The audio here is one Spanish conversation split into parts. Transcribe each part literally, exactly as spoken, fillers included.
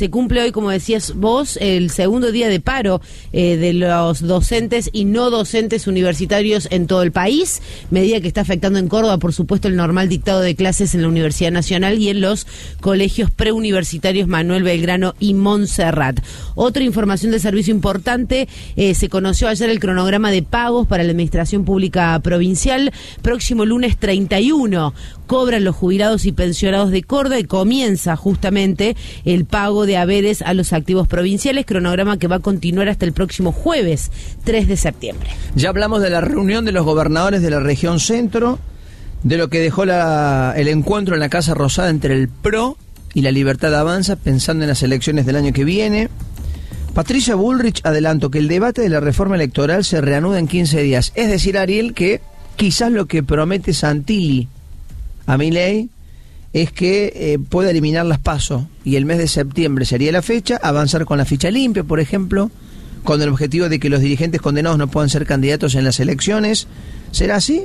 Se cumple hoy, como decías vos, el segundo día de paro eh, de los docentes y no docentes universitarios en todo el país, medida que está afectando en Córdoba, por supuesto, el normal dictado de clases en la Universidad Nacional y en los colegios preuniversitarios Manuel Belgrano y Montserrat. Otra información de servicio importante, eh, se conoció ayer el cronograma de pagos para la Administración Pública Provincial. Próximo lunes treinta y uno cobran los jubilados y pensionados de Córdoba y comienza justamente el pago de haberes a los activos provinciales, cronograma que va a continuar hasta el próximo jueves tres de septiembre. Ya hablamos de la reunión de los gobernadores de la región centro, de lo que dejó la, el encuentro en la Casa Rosada entre el P R O y la Libertad Avanza, pensando en las elecciones del año que viene. Patricia Bullrich adelantó que el debate de la reforma electoral se reanuda en quince días. Es decir, Ariel, que quizás lo que promete Santilli a Milei es que eh, pueda eliminar las PASO y el mes de septiembre sería la fecha, avanzar con la ficha limpia, por ejemplo, con el objetivo de que los dirigentes condenados no puedan ser candidatos en las elecciones. ¿Será así?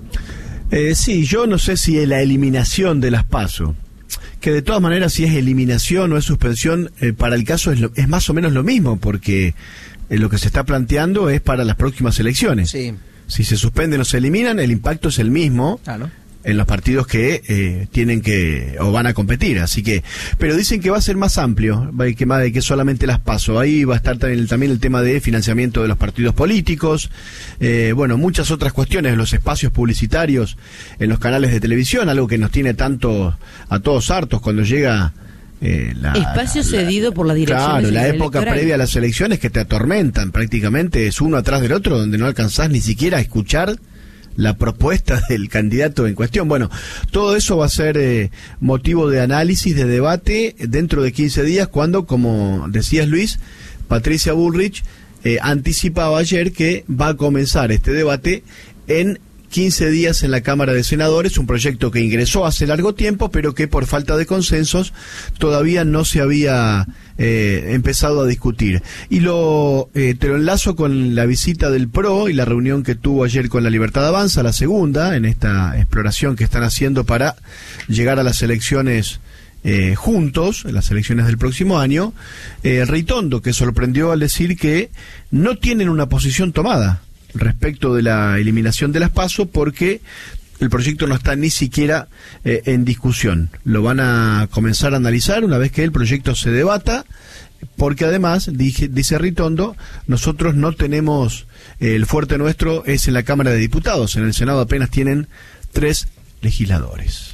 Eh, sí, yo no sé si es la eliminación de las PASO, que de todas maneras si es eliminación o es suspensión, eh, para el caso es, lo, es más o menos lo mismo, porque eh, lo que se está planteando es para las próximas elecciones. Sí. Si se suspenden o se eliminan, el impacto es el mismo. Claro. En los partidos que eh, tienen que o van a competir, así que, pero dicen que va a ser más amplio, que más de que solamente las PASO. Ahí va a estar también, también el tema de financiamiento de los partidos políticos, eh, bueno, muchas otras cuestiones, los espacios publicitarios en los canales de televisión, algo que nos tiene tanto a todos hartos cuando llega eh, la, espacio la, cedido por la dirección. Claro, la época electoral. previa a las elecciones que te atormentan prácticamente, es uno atrás del otro, donde no alcanzás ni siquiera a escuchar la propuesta del candidato en cuestión. Bueno, todo eso va a ser eh, motivo de análisis, de debate dentro de quince días, cuando, como decías Luis, Patricia Bullrich eh, anticipaba ayer que va a comenzar este debate en quince días en la Cámara de Senadores, un proyecto que ingresó hace largo tiempo, pero que por falta de consensos todavía no se había eh, empezado a discutir. Y lo eh, te lo enlazo con la visita del P R O y la reunión que tuvo ayer con la Libertad Avanza, la segunda, en esta exploración que están haciendo para llegar a las elecciones eh, juntos, en las elecciones del próximo año. eh, Ritondo, que sorprendió al decir que no tienen una posición tomada respecto de la eliminación de las PASO, porque el proyecto no está ni siquiera eh, en discusión. Lo van a comenzar a analizar una vez que el proyecto se debata, porque además, dije, dice Ritondo, nosotros no tenemos, eh, el fuerte nuestro es en la Cámara de Diputados, en el Senado apenas tienen tres legisladores.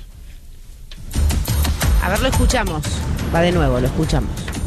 A ver, lo escuchamos, va de nuevo, lo escuchamos.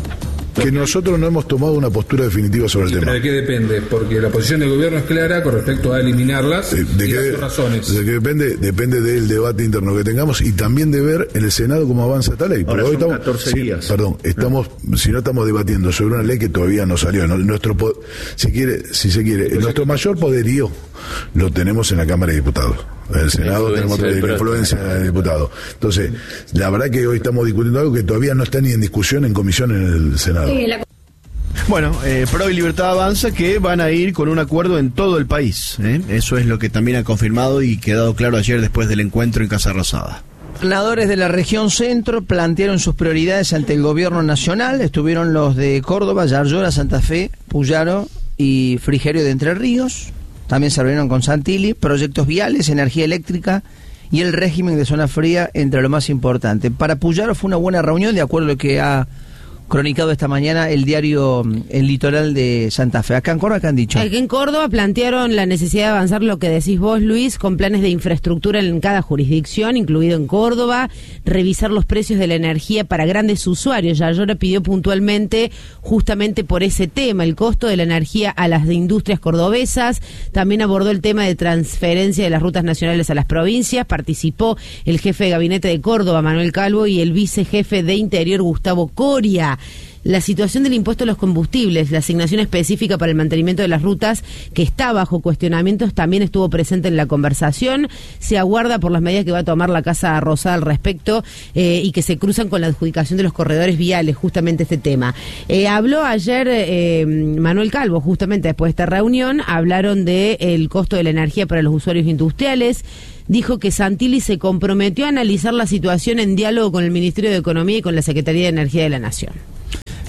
Que nosotros no hemos tomado una postura definitiva sobre el sí, tema. ¿Pero de qué depende? Porque la posición del gobierno es clara con respecto a eliminarlas de, de y qué, las razones. De qué depende, depende del debate interno que tengamos y también de ver en el Senado cómo avanza esta ley. Ahora hoy son estamos, catorce sí, días. Perdón, estamos, no. si no estamos debatiendo sobre una ley que todavía no salió, ¿no? Nuestro, si quiere, si se quiere, pues nuestro mayor poderío lo tenemos en la Cámara de Diputados. En el Senado tenemos la influencia del diputado. Entonces, la verdad que hoy estamos discutiendo algo que todavía no está ni en discusión en comisión en el Senado. Sí, la... Bueno, eh, P R O y Libertad Avanza que van a ir con un acuerdo en todo el país, ¿eh? Eso es lo que también ha confirmado y quedado claro ayer después del encuentro en Casa Rosada. Gobernadores de la región centro plantearon sus prioridades ante el gobierno nacional. Estuvieron los de Córdoba, Yarlora, Santa Fe, Puyaro y Frigerio de Entre Ríos. También se reunieron con Santilli, proyectos viales, energía eléctrica y el régimen de zona fría entre lo más importante. Para Puyaro fue una buena reunión, de acuerdo a lo que ha cronicado esta mañana el diario El Litoral de Santa Fe. Acá en Córdoba, ¿qué han dicho? Aquí en Córdoba plantearon la necesidad de avanzar, lo que decís vos, Luis, con planes de infraestructura en cada jurisdicción, incluido en Córdoba, revisar los precios de la energía para grandes usuarios. Yarlora pidió puntualmente justamente por ese tema, el costo de la energía a las industrias cordobesas. También abordó el tema de transferencia de las rutas nacionales a las provincias. Participó el jefe de gabinete de Córdoba, Manuel Calvo, y el vicejefe de Interior, Gustavo Coria. La situación del impuesto a los combustibles, la asignación específica para el mantenimiento de las rutas, que está bajo cuestionamientos, también estuvo presente en la conversación. Se aguarda por las medidas que va a tomar la Casa Rosada al respecto eh, y que se cruzan con la adjudicación de los corredores viales, justamente este tema. Eh, habló ayer eh, Manuel Calvo, justamente después de esta reunión, hablaron del de costo de la energía para los usuarios industriales. Dijo que Santilli se comprometió a analizar la situación en diálogo con el Ministerio de Economía y con la Secretaría de Energía de la Nación.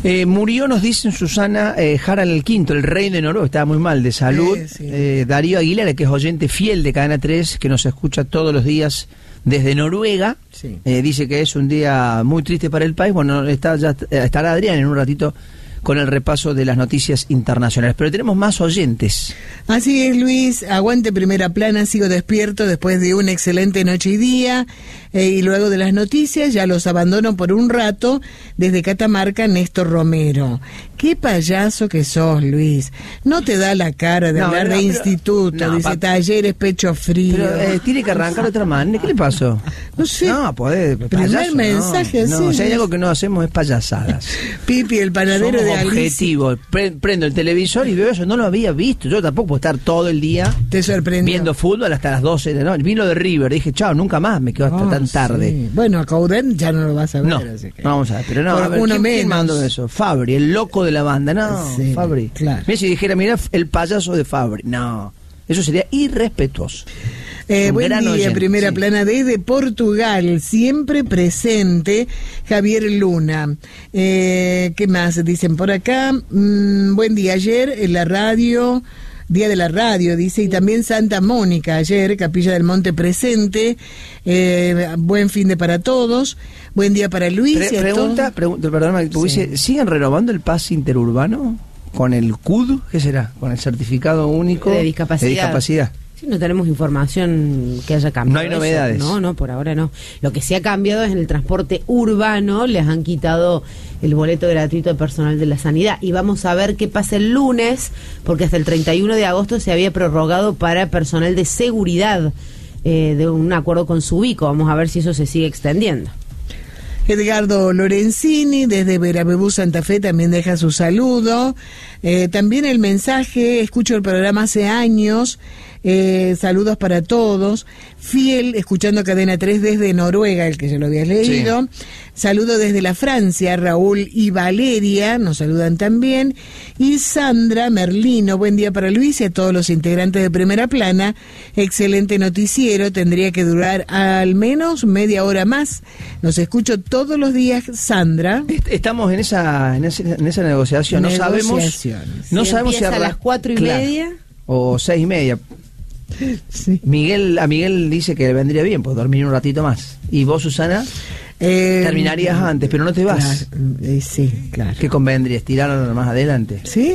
Eh, murió, nos dicen Susana, eh, Harald el Quinto, el rey de Noruega, estaba muy mal de salud. Eh, sí. eh, Darío Aguilera, que es oyente fiel de Cadena tres, que nos escucha todos los días desde Noruega, Sí. eh, dice que es un día muy triste para el país. Bueno, está, ya estará Adrián en un ratito con el repaso de las noticias internacionales. Pero tenemos más oyentes. Así es, Luis, aguante Primera Plana, sigo despierto después de una excelente noche y día, eh, y luego de las noticias ya los abandono por un rato. Desde Catamarca, Néstor Romero. Qué payaso que sos, Luis. No te da la cara de No, hablar no, de pero- instituto, no, dice pa- talleres, pecho frío. Pero eh, tiene que arrancar de otra manera. ¿Qué le pasó? No sé. No, podés. Primer payaso, mensaje, no. No, sí. si hay algo que no hacemos es payasadas. Pipi, el panadero Somos de Alicia. objetivos. Pre- prendo el televisor y veo eso, no lo había visto. Yo tampoco puedo estar todo el día Te sorprendió. viendo fútbol hasta las doce de la noche. Vi lo de River, dije, chao, nunca más me quedo hasta Ah, tan tarde. sí. Bueno, a Caudén ya no lo vas a ver. No, así que- no vamos a ver, pero no, Por a ver, uno ¿quién, quién menos. mandó eso? Fabri, el loco de la banda, no, Sí, Fabri. claro. Mira, si dijera, mira, el payaso de Fabri, no, eso sería irrespetuoso. Eh, Un buen gran día, oyente, Primera sí. Plana desde Portugal, siempre presente, Javier Luna. Eh, ¿Qué más dicen por acá? Mm, buen día, ayer en la radio, Día de la Radio, dice, y también Santa Mónica, ayer, Capilla del Monte presente. Eh, buen fin de para todos, buen día para Luis. Pre- y a pregunta, todos. pregunta, perdóname, porque Sí. dice, ¿siguen renovando el pase interurbano con el C U D? ¿Qué será? ¿Con el certificado único De discapacidad. de discapacidad? Sí, no tenemos información que haya cambiado. No hay eso. novedades. No, no, por ahora no. Lo que sí ha cambiado es en el transporte urbano, les han quitado el boleto gratuito de personal de la sanidad. Y vamos a ver qué pasa el lunes, porque hasta el treinta y uno de agosto se había prorrogado para personal de seguridad, eh, de un acuerdo con Subico. Vamos a ver si eso se sigue extendiendo. Edgardo Lorenzini, desde Verabebú, Santa Fe, también deja su saludo. Eh, también el mensaje, escucho el programa hace años, eh, saludos para todos. Fiel, escuchando Cadena tres desde Noruega, el que ya lo habías leído. Sí. Saludo desde la Francia, Raúl y Valeria, nos saludan también. Y Sandra Merlino, buen día para Luis y a todos los integrantes de Primera Plana. Excelente noticiero, tendría que durar al menos media hora más. Nos escucho todos los días, Sandra. Est- Estamos en esa, en esa, en esa negociación. No sabemos, Negociaciones. no Si sabemos si empieza a arran- las cuatro y Claro. media. O seis y media. Sí. Miguel, a Miguel dice que le vendría bien, pues dormir un ratito más. ¿Y vos, Susana? Eh, Terminarías antes, pero no te vas. Claro, eh, sí, claro. ¿Qué convendría? ¿Estirarlo más adelante? ¿Sí?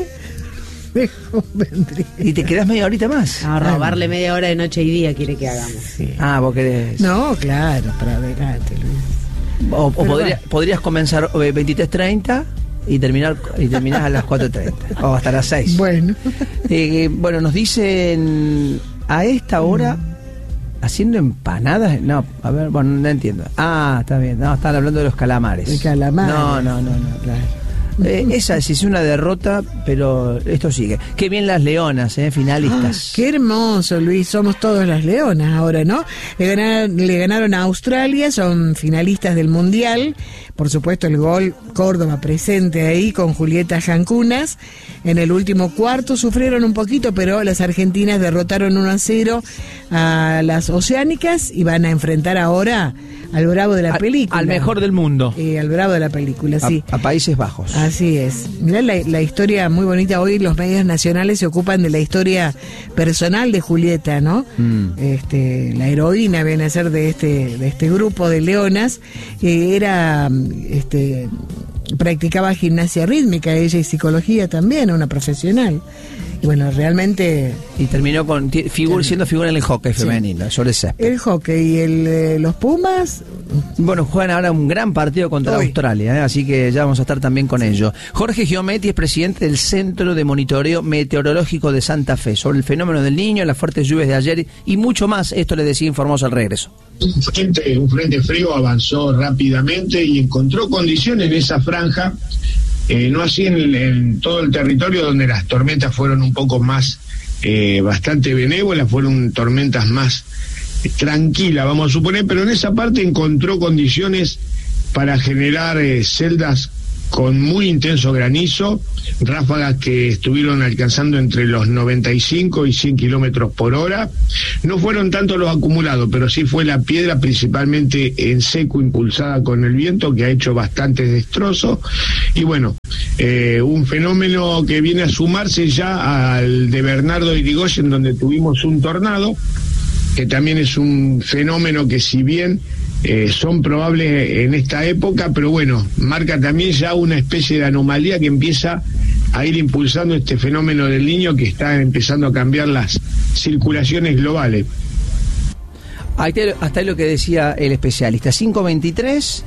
Me convendría. ¿Y te quedás media horita más? A robarle media hora de noche y día quiere que hagamos. Sí. Ah, vos querés. No, claro, para adelante, Luis. O, o Pero podría- bueno. podrías comenzar eh, veintitrés treinta y terminar y terminás a las cuatro treinta o hasta las seis. Bueno. Eh, bueno, nos dicen a esta hora haciendo empanadas. No, a ver, bueno, no entiendo. Ah, está bien. No, están hablando de los calamares. De calamares. No, no, no, no. Claro. Eh, esa sí es una derrota, pero esto sigue. Qué bien las leonas, eh, finalistas. Ah, qué hermoso, Luis. Somos todos las leonas ahora, ¿no? Le ganaron, le ganaron a Australia, son finalistas del Mundial. Por supuesto, el gol Córdoba presente ahí con Julieta Jancunas. En el último cuarto sufrieron un poquito, pero las argentinas derrotaron uno a cero a las oceánicas y van a enfrentar ahora al bravo de la Al- película. al mejor del mundo. Eh, al bravo de la película, sí. A, a Países Bajos. Así es. Mirá la, la historia muy bonita. Hoy los medios nacionales se ocupan de la historia personal de Julieta, ¿no? Mm. Este, la heroína viene a ser de este, de este grupo de leonas, que era, este, practicaba gimnasia rítmica, ella y psicología también, una profesional. Y bueno, realmente Y terminó con ti- figu- siendo figura en el hockey Sí. femenino, sobre césped. el hockey y el, eh, los Pumas, Bueno, juegan ahora un gran partido contra Hoy. Australia, ¿eh? Así que ya vamos a estar también con ello. Jorge Giometti es presidente del Centro de Monitoreo Meteorológico de Santa Fe, sobre el fenómeno del Niño, las fuertes lluvias de ayer y mucho más. Esto le decía Informoso al regreso. Un frente, un frente frío avanzó rápidamente y encontró condiciones en esa franja, eh, no así en, el- en todo el territorio donde las tormentas fueron un poco más, eh, bastante benévolas, fueron tormentas más eh, tranquilas, vamos a suponer, pero en esa parte encontró condiciones para generar eh, celdas con muy intenso granizo, ráfagas que estuvieron alcanzando entre los noventa y cinco y cien kilómetros por hora. No fueron tanto los acumulados, pero sí fue la piedra, principalmente en seco, impulsada con el viento, que ha hecho bastantes destrozos. Y bueno, eh, un fenómeno que viene a sumarse ya al de Bernardo Irigoyen, donde tuvimos un tornado, que también es un fenómeno que si bien eh, son probables en esta época, pero bueno, marca también ya una especie de anomalía que empieza a ir impulsando este fenómeno del Niño, que está empezando a cambiar las circulaciones globales. Hasta ahí lo que decía el especialista. cinco veintitrés,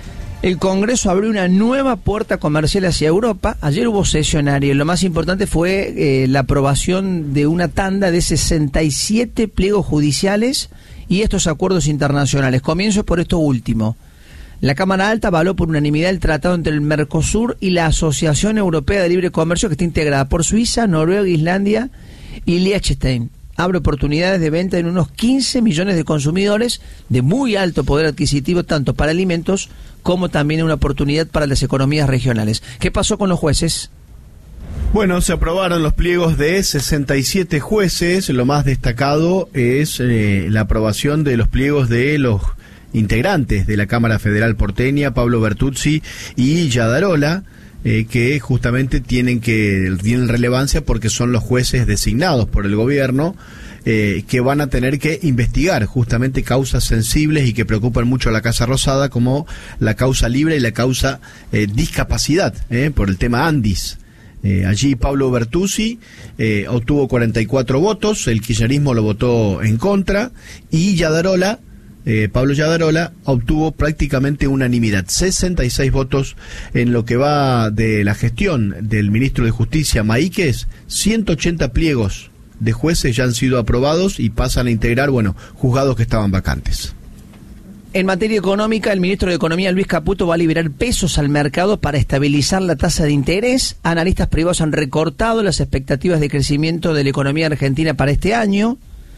el Congreso abrió una nueva puerta comercial hacia Europa. Ayer hubo sesionario. Lo más importante fue eh, la aprobación de una tanda de sesenta y siete pliegos judiciales y estos acuerdos internacionales. Comienzo por esto último. La Cámara Alta avaló por unanimidad el tratado entre el Mercosur y la Asociación Europea de Libre Comercio, que está integrada por Suiza, Noruega, Islandia y Liechtenstein. Abre oportunidades de venta en unos quince millones de consumidores de muy alto poder adquisitivo, tanto para alimentos como también una oportunidad para las economías regionales. ¿Qué pasó con los jueces? Bueno, se aprobaron los pliegos de sesenta y siete jueces. Lo más destacado es eh, la aprobación de los pliegos de los integrantes de la Cámara Federal porteña, Pablo Bertuzzi y Yadarola, Eh, que justamente tienen que tienen relevancia porque son los jueces designados por el gobierno, eh, que van a tener que investigar justamente causas sensibles y que preocupan mucho a la Casa Rosada, como la causa libre y la causa eh, discapacidad, eh, por el tema Andis. Eh, allí Pablo Bertuzzi eh, obtuvo cuarenta y cuatro votos, el kirchnerismo lo votó en contra, y Yadarola Eh, Pablo Yadarola obtuvo prácticamente unanimidad, sesenta y seis votos en lo que va de la gestión del ministro de Justicia, Maíquez. Ciento ochenta pliegos de jueces ya han sido aprobados y pasan a integrar, bueno, juzgados que estaban vacantes. En materia económica, el ministro de Economía, Luis Caputo, va a liberar pesos al mercado para estabilizar la tasa de interés. Analistas privados han recortado las expectativas de crecimiento de la economía argentina para este año.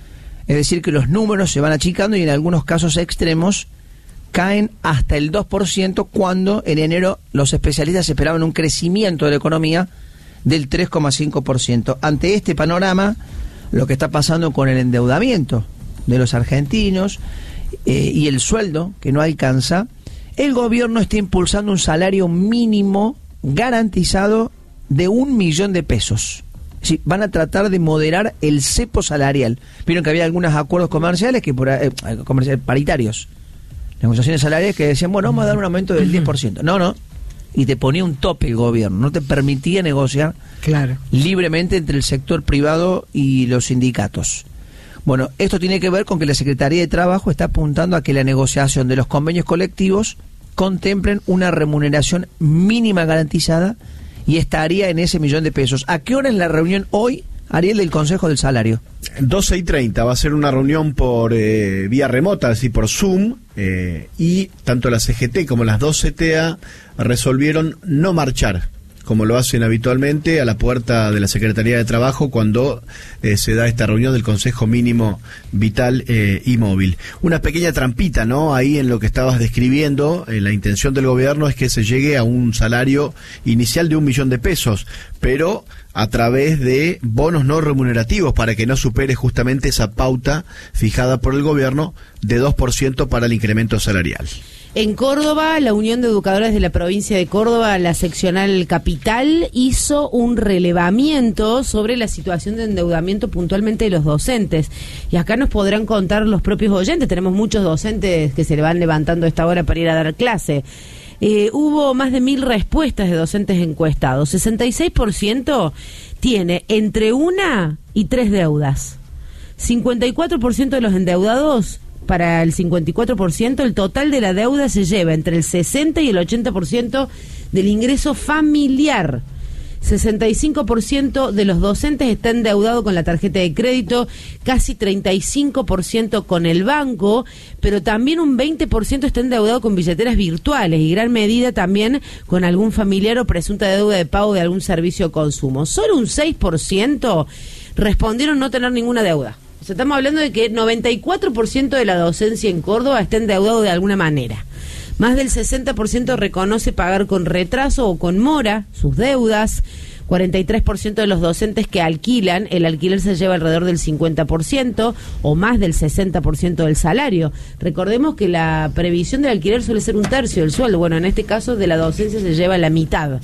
Es decir, que los números se van achicando y en algunos casos extremos caen hasta el dos por ciento, cuando en enero los especialistas esperaban un crecimiento de la economía del tres coma cinco por ciento. Ante este panorama, lo que está pasando con el endeudamiento de los argentinos eh, y el sueldo que no alcanza, el gobierno está impulsando un salario mínimo garantizado de un millón de pesos. Sí, van a tratar de moderar el cepo salarial. Vieron que había algunos acuerdos comerciales que por eh, comerciales paritarios, negociaciones salariales que decían, bueno, vamos a dar un aumento del diez por ciento. No, no. Y te ponía un tope el gobierno, no te permitía negociar claro. libremente entre el sector privado y los sindicatos. Bueno, esto tiene que ver con que la Secretaría de Trabajo está apuntando a que la negociación de los convenios colectivos contemplen una remuneración mínima garantizada y estaría en ese millón de pesos. ¿A qué hora es la reunión hoy, Ariel, del Consejo del Salario? doce y treinta va a ser una reunión por eh, vía remota, es decir, por Zoom, eh, y tanto la C G T como las dos C T A resolvieron no marchar, como lo hacen habitualmente, a la puerta de la Secretaría de Trabajo cuando eh, se da esta reunión del Consejo Mínimo Vital eh, y Móvil. Una pequeña trampita, ¿no? Ahí en lo que estabas describiendo, eh, la intención del gobierno es que se llegue a un salario inicial de un millón de pesos, pero a través de bonos no remunerativos para que no supere justamente esa pauta fijada por el gobierno de dos por ciento para el incremento salarial. En Córdoba, la Unión de Educadores de la provincia de Córdoba, la seccional capital, hizo un relevamiento sobre la situación de endeudamiento puntualmente de los docentes. Y acá nos podrán contar los propios oyentes. Tenemos muchos docentes que se le van levantando a esta hora para ir a dar clase. Eh, hubo más de mil respuestas de docentes encuestados. sesenta y seis por ciento tiene entre una y tres deudas. cincuenta y cuatro por ciento de los endeudados, para el cincuenta y cuatro por ciento, el total de la deuda se lleva entre el sesenta y el ochenta por ciento del ingreso familiar. sesenta y cinco por ciento de los docentes está endeudado con la tarjeta de crédito, casi treinta y cinco por ciento con el banco, pero también un veinte por ciento está endeudado con billeteras virtuales y gran medida también con algún familiar o presunta deuda de pago de algún servicio o consumo. Solo un seis por ciento respondieron no tener ninguna deuda. O sea, estamos hablando de que noventa y cuatro por ciento de la docencia en Córdoba está endeudado de alguna manera. Más del sesenta por ciento reconoce pagar con retraso o con mora sus deudas. cuarenta y tres por ciento de los docentes que alquilan, el alquiler se lleva alrededor del cincuenta por ciento o más del sesenta por ciento del salario. Recordemos que la previsión del alquiler suele ser un tercio del sueldo. Bueno, en este caso de la docencia se lleva la mitad.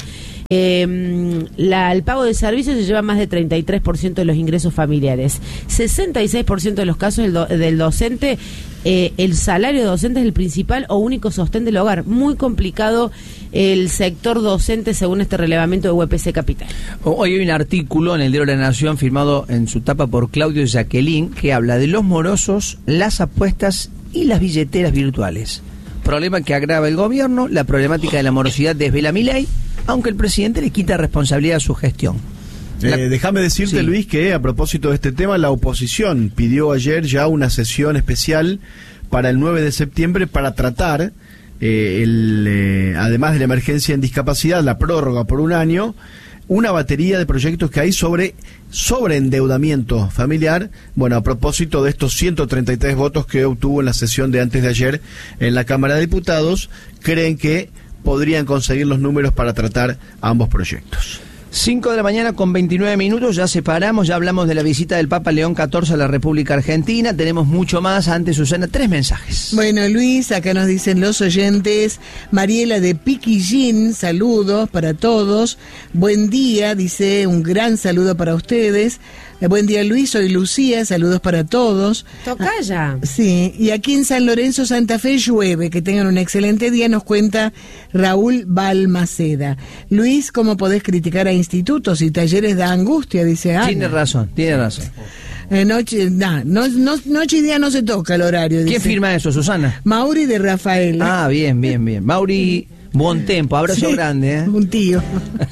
Eh, la, el pago de servicios se lleva más de treinta y tres por ciento de los ingresos familiares. sesenta y seis por ciento de los casos del, do, del docente, eh, el salario docente es el principal o único sostén del hogar. Muy complicado el sector docente según este relevamiento de U P C Capital. Hoy hay un artículo en el Diario de la Nación firmado en su tapa por Claudio Jacqueline que habla de los morosos, las apuestas y las billeteras virtuales. Problema que agrava el gobierno, la problemática de la morosidad desvela Milei, aunque el presidente le quita responsabilidad a su gestión. La... Eh, déjame decirte, sí, Luis, que a propósito de este tema, la oposición pidió ayer ya una sesión especial para el nueve de septiembre para tratar, eh, el, eh, además de la emergencia en discapacidad, la prórroga por un año, una batería de proyectos que hay sobre sobreendeudamiento familiar. Bueno, a propósito de estos ciento treinta y tres votos que obtuvo en la sesión de antes de ayer en la Cámara de Diputados, creen que podrían conseguir los números para tratar ambos proyectos. cinco de la mañana con veintinueve minutos, ya separamos, ya hablamos de la visita del Papa León catorce a la República Argentina, tenemos mucho más. Antes, Susana, tres mensajes. Bueno, Luis, acá nos dicen los oyentes, Mariela de Piquillín, saludos para todos, buen día, dice, un gran saludo para ustedes. Buen día, Luis, soy Lucía, saludos para todos. Tocaya. Ah, sí, y aquí en San Lorenzo, Santa Fe, llueve. Que tengan un excelente día, nos cuenta Raúl Balmaceda. Luis, ¿cómo podés criticar a institutos y talleres da angustia? Dice Ana. Tiene razón, tiene razón. Eh, noche, nah, no, no, noche y día no se toca el horario. ¿Quién dice. firma eso, Susana? Mauri de Rafael. Ah, bien, bien, bien. Mauri, buen tiempo, abrazo sí, grande, ¿eh? Un tío.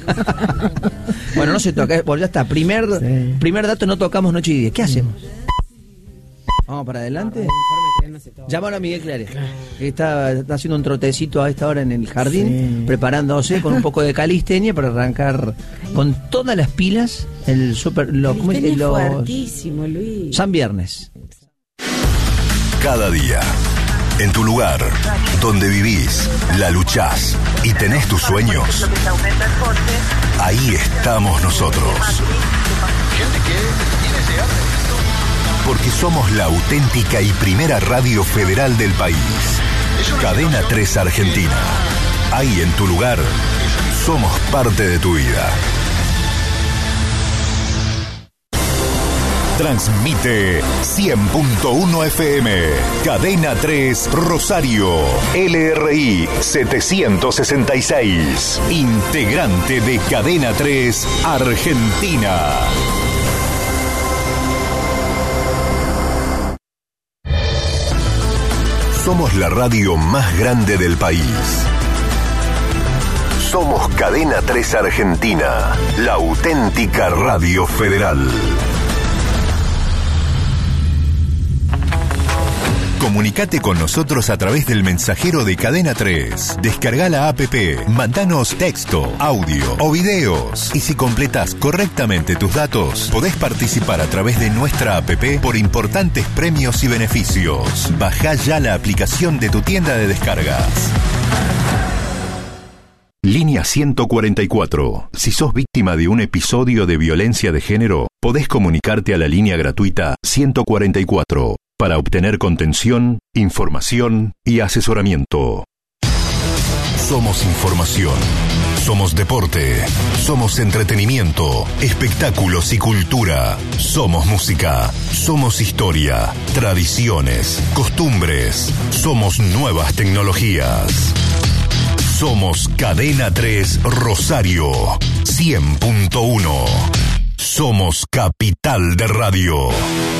Bueno, no se toca, bueno, ya está. Primer, sí. primer dato, no tocamos noche y día. ¿Qué hacemos? Vamos para adelante. Llámalo a Miguel Clare. Está, está haciendo un trotecito a esta hora en el jardín, sí, preparándose con un poco de calistenia para arrancar con todas las pilas el super. Lo, ¿cómo es? Lo, fuertísimo, Luis. San Viernes. Cada día, en tu lugar, donde vivís, la luchás y tenés tus sueños, ahí estamos nosotros. Porque somos la auténtica y primera radio federal del país. Cadena tres Argentina. Ahí en tu lugar, somos parte de tu vida. Transmite cien punto uno F M, Cadena tres Rosario, L R I setecientos sesenta y seis, integrante de Cadena tres Argentina. Somos la radio más grande del país. Somos Cadena tres Argentina, la auténtica radio federal. Comunicate con nosotros a través del mensajero de Cadena tres. Descarga la app, mandanos texto, audio o videos. Y si completas correctamente tus datos, podés participar a través de nuestra app por importantes premios y beneficios. Bajá ya la aplicación de tu tienda de descargas. Línea ciento cuarenta y cuatro. Si sos víctima de un episodio de violencia de género, podés comunicarte a la línea gratuita ciento cuarenta y cuatro. Para obtener contención, información y asesoramiento. Somos información, somos deporte, somos entretenimiento, espectáculos y cultura, somos música, somos historia, tradiciones, costumbres, somos nuevas tecnologías. Somos Cadena tres Rosario, cien punto uno. Somos capital de radio.